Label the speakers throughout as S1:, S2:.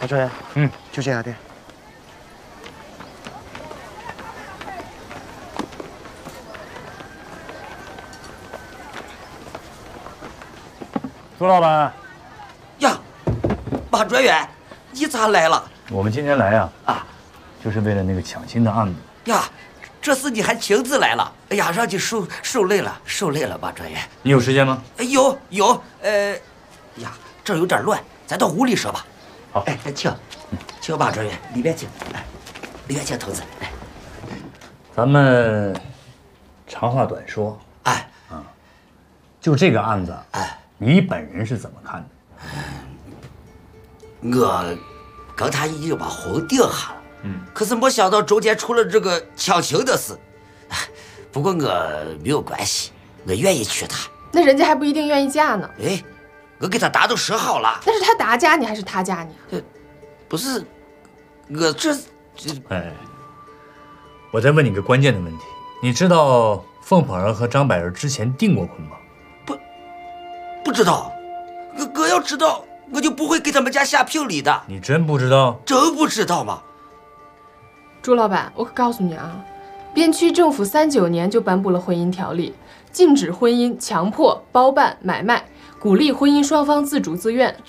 S1: 马专员，就这样的。
S2: 朱老板，
S3: 呀，马专员，你咋来了？
S2: 我们今天来呀，就是为了那个抢亲的案子。
S3: 呀，这次你还亲自来了？哎呀，让你受累了，马专员。
S2: 你有时间吗？
S3: 有，呀，这儿有点乱，咱到屋里说吧。
S2: 好，
S3: 哎，请马专员，里面请，里面请，同志。哎，
S2: 咱们长话短说，就这个案子，你本人是怎么看的？
S3: 我跟他已经把婚定下了，可是没想到中间出了这个抢亲的事。不过我没有关系，我愿意娶她。
S4: 那人家还不一定愿意嫁呢。
S3: 哎，我给他答都说好了。
S4: 那是他答嫁你还是他嫁你？
S3: 不是，我这……
S2: 哎，我再问你个关键的问题，你知道凤鹏儿和张柏儿之前订过婚吗？
S3: 不知道，我要知道，我就不会给他们家下聘礼的。
S2: 你真不知道？
S3: 真不知道吗？
S4: 朱老板，我可告诉你啊，边区政府39年就颁布了婚姻条例，禁止婚姻强迫、包办、买卖，鼓励婚姻双方自主自愿。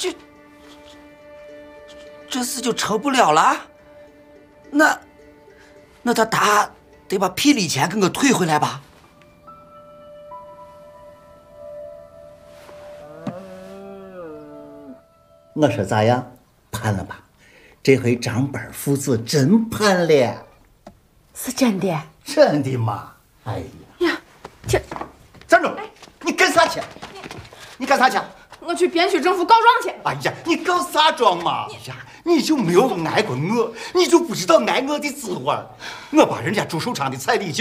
S3: 这事就成不了了。那他答得把聘礼钱给我退回来吧？
S5: 我说咋样？判了吧？这回张本父子真判了。
S6: 是真的？
S5: 真的吗？哎呀，
S6: 这
S5: 站住！你干啥去？你干啥去？
S4: 我去边区政府告状去。
S5: 哎呀，你告啥状嘛？哎呀，你就没有爱过我，你就不知道爱我的滋味。我把人家朱守昌的彩礼